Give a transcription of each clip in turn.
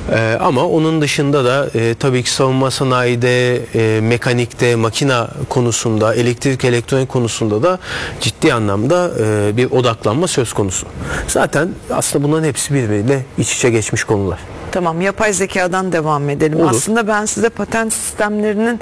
Ama onun dışında da tabii ki savunma sanayide, mekanikte, makina konusunda, elektrik, elektronik konusunda da ciddi anlamda bir odaklanma söz konusu. Zaten aslında bunların hepsi birbiriyle iç içe geçmiş konular. Tamam, yapay zekadan devam edelim. Olur. Aslında ben size patent sistemlerinin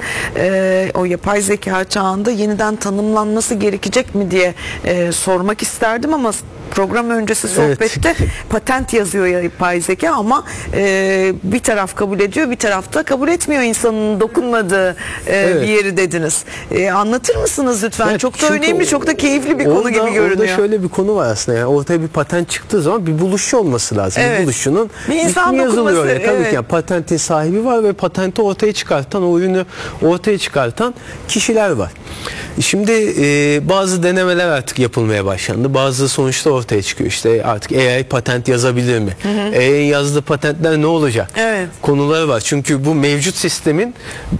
o yapay zeka çağında yeniden tanımlanması gerekecek mi diye sormak isterdim ama program öncesi sohbette evet. Patent yazıyor yapay zeka ama bir taraf kabul ediyor, bir taraf da kabul etmiyor insanın dokunmadığı evet. Bir yeri dediniz. Anlatır mısınız lütfen? Evet, çok da önemli, çok da keyifli bir konu gibi görünüyor. Orada şöyle bir konu var aslında. Yani ortaya bir patent çıktığı zaman bir buluşçu olması lazım. Evet. Bir buluşçunun bir insan yazılıyor. Yani. Tabii evet. ki yani patentin sahibi var ve patenti ortaya çıkartan, o ürünü ortaya çıkartan kişiler var. Şimdi bazı denemeler artık yapılmaya başlandı. Bazı sonuçlar ortaya çıkıyor. İşte artık AI patent yazabilir mi? AI'nin yazdığı patentler ne olacak? Evet. Konuları var. Çünkü bu mevcut sistemin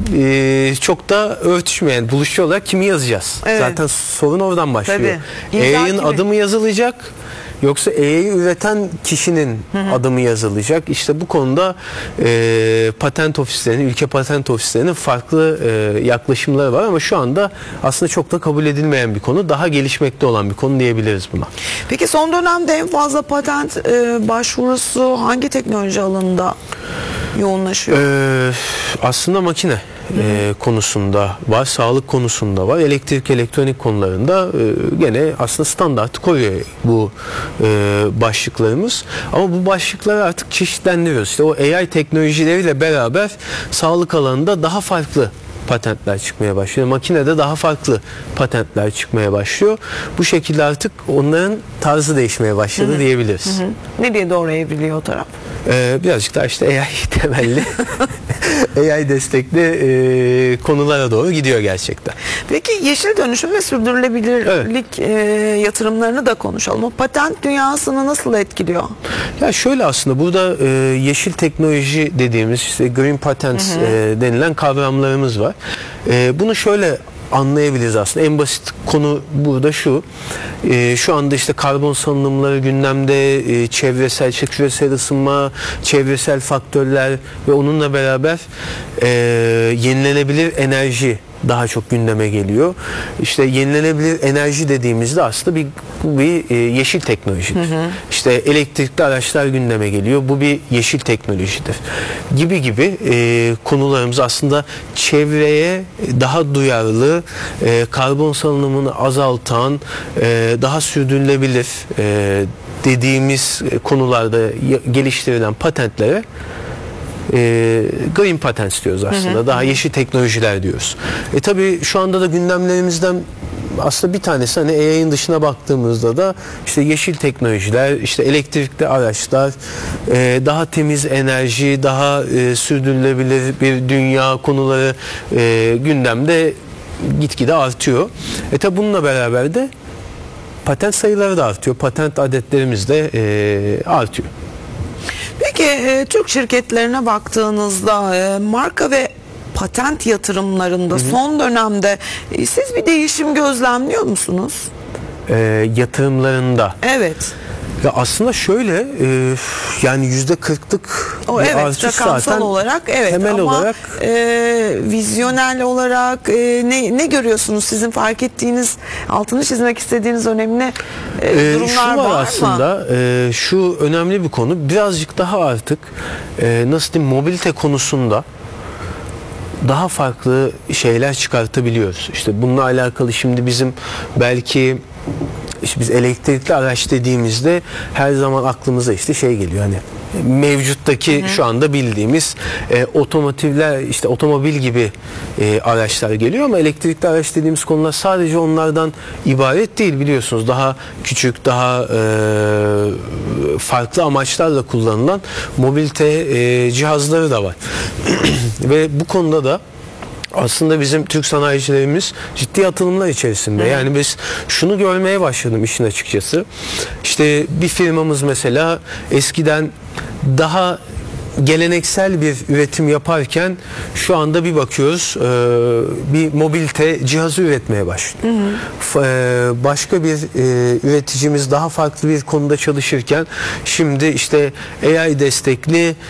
çok da örtüşmeyen, buluşçu olarak kimi yazacağız? Evet. Zaten sorun oradan başlıyor. AI'nin adı mı yazılacak? Yoksa AI'yi üreten kişinin adı mı yazılacak? İşte bu konuda patent ofislerinin, ülke patent ofislerinin farklı yaklaşımları var ama şu anda aslında çok da kabul edilmeyen bir konu. Daha gelişmekte olan bir konu diyebiliriz buna. Peki son dönemde en fazla patent başvurusu hangi teknoloji alanında yoğunlaşıyor? Aslında makine konusunda var, sağlık konusunda var, elektrik, elektronik konularında gene aslında standartı koyuyor bu başlıklarımız. Ama bu başlıkları artık çeşitlendiriyoruz. İşte o AI teknolojileriyle beraber sağlık alanında daha farklı patentler çıkmaya başlıyor. Makinede daha farklı patentler çıkmaya başlıyor. Bu şekilde artık onların tarzı değişmeye başladı diyebiliriz. Nereye doğru evriliyor o taraf? Birazcık daha işte AI temelli AI destekli konulara doğru gidiyor gerçekten. Peki yeşil dönüşüm ve sürdürülebilirlik yatırımlarını da konuşalım. O patent dünyasını nasıl etkiliyor? Ya şöyle aslında burada yeşil teknoloji dediğimiz işte green patents denilen kavramlarımız var. Bunu şöyle anlayabiliriz aslında. En basit konu burada şu. Şu anda işte karbon salınımları gündemde, çevresel, küresel ısınma, çevresel faktörler ve onunla beraber yenilenebilir enerji daha çok gündeme geliyor. İşte yenilenebilir enerji dediğimizde aslında bir yeşil teknolojidir. İşte elektrikli araçlar gündeme geliyor. Bu bir yeşil teknolojidir. Gibi konularımız aslında çevreye daha duyarlı, karbon salınımını azaltan, daha sürdürülebilir dediğimiz konularda geliştirilen patentlere green patents diyoruz aslında. Daha yeşil teknolojiler diyoruz. Tabii şu anda da gündemlerimizden aslında bir tanesi hani AI'nin dışına baktığımızda da işte yeşil teknolojiler, işte elektrikli araçlar, daha temiz enerji, daha sürdürülebilir bir dünya konuları gündemde gitgide artıyor. Tabii bununla beraber de patent sayıları da artıyor. Patent adetlerimiz de artıyor. Peki Türk şirketlerine baktığınızda marka ve patent yatırımlarında son dönemde siz bir değişim gözlemliyor musunuz? Yatırımlarında. Evet. Ya aslında şöyle yani %40'lık evet, artış zaten olarak evet, temel ama olarak vizyonel olarak ne görüyorsunuz? Sizin fark ettiğiniz, altını çizmek istediğiniz önemli durumlar şu var aslında mı? Şu önemli bir konu, birazcık daha artık nasıl diyeyim, mobilite konusunda daha farklı şeyler çıkartabiliyoruz. İşte bununla alakalı şimdi bizim belki İşte biz elektrikli araç dediğimizde her zaman aklımıza işte şey geliyor, hani mevcuttaki şu anda bildiğimiz otomotivler, işte otomobil gibi araçlar geliyor ama elektrikli araç dediğimiz konular sadece onlardan ibaret değil, biliyorsunuz. Daha küçük, daha farklı amaçlarla kullanılan mobilite cihazları da var. Ve bu konuda da aslında bizim Türk sanayicilerimiz ciddi atılımlar içerisinde. Yani biz şunu görmeye başladım işin açıkçası. İşte bir firmamız mesela eskiden daha geleneksel bir üretim yaparken şu anda bir bakıyoruz bir mobilite cihazı üretmeye başlıyor. Başka bir üreticimiz daha farklı bir konuda çalışırken şimdi işte AI destekli